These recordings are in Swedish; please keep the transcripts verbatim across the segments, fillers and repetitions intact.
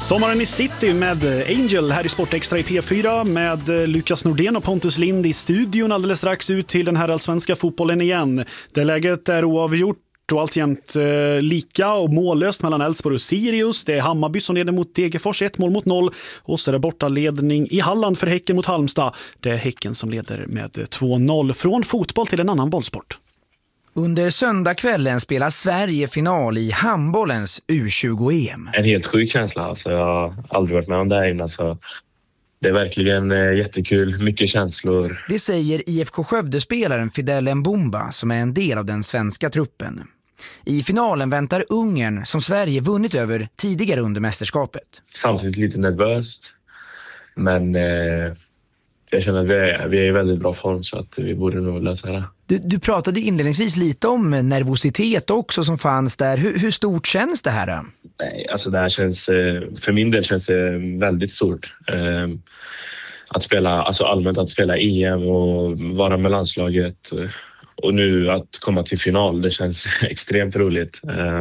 Sommaren i City med Angel här i Sportextra i P fyra med Lukas Nordén och Pontus Lind i studion alldeles strax ut till den här allsvenska fotbollen igen. Det läget är oavgjort och alltjämt eh, lika och mållöst mellan Elfsborg och Sirius. Det är Hammarby som leder mot Degerfors, ett mål mot noll. Och så är det bortaledning i Halland för Häcken mot Halmstad. Det är Häcken som leder med två noll. Från fotboll till en annan bollsport. Under söndagskvällen spelar Sverige final i handbollens U tjugo-E M. En helt sjuk känsla. Alltså, jag har aldrig varit med om det här innan. Så det är verkligen eh, jättekul. Mycket känslor. Det säger I F K Skövde-spelaren Fidel Mbumba som är en del av den svenska truppen. I finalen väntar Ungern som Sverige vunnit över tidigare under mästerskapet. Samtidigt lite nervöst. Men eh, jag känner att vi är, vi är i väldigt bra form så att vi borde nog lösa det. Du, du pratade inledningsvis lite om nervositet också som fanns där. Hur, hur stort känns det här då? Nej, alltså det här känns, för min del känns det väldigt stort. Att spela, alltså allmänt att spela E M och vara med landslaget och nu att komma till final, det känns extremt roligt.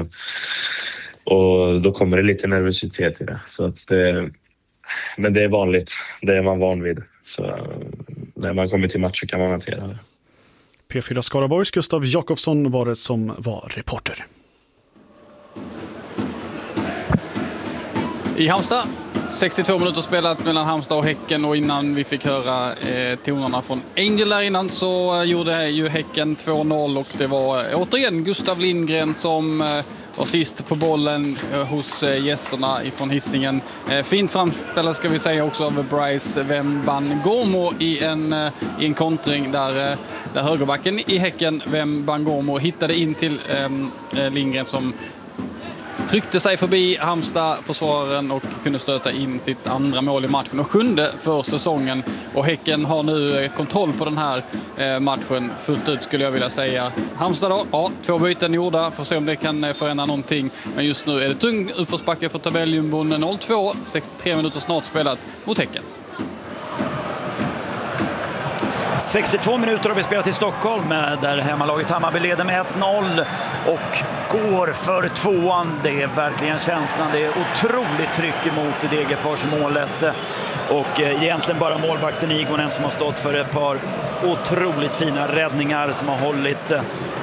Och då kommer det lite nervositet i det. Så att, men det är vanligt, det är man van vid. Så när man kommer till match så kan man hantera det. P fyra Skaraborgs Gustav Jakobsson var det som var reporter. I Halmstad, sextiotvå minuter spelat mellan Halmstad och Häcken och innan vi fick höra eh, tonerna från Angel där innan så eh, gjorde ju Häcken två noll och det var eh, återigen Gustav Lindgren som eh, var sist på bollen eh, hos eh, gästerna ifrån Hisingen. Eh, fint framställd ska vi säga också av Bryce Wembangormo i en, eh, i en kontring där, eh, där högerbacken i Häcken Wembangormo hittade in till eh, Lindgren som tryckte sig förbi Halmstad-försvararen och kunde stöta in sitt andra mål i matchen och sjunde för säsongen. Och Häcken har nu kontroll på den här matchen fullt ut skulle jag vilja säga. Halmstad då, ja, två byten gjorda. Får se om det kan förändra någonting. Men just nu är det tung utförsbacke för tabelljumboen noll två. sextiotre minuter snart spelat mot Häcken. sextiotvå minuter har vi spelat i Stockholm där hemmalaget Hammarby leder med ett noll och går för tvåan. Det är verkligen känslan. Det är otroligt tryck emot Degerfors målet och egentligen bara målvakten Igonen som har stått för ett par otroligt fina räddningar som har hållit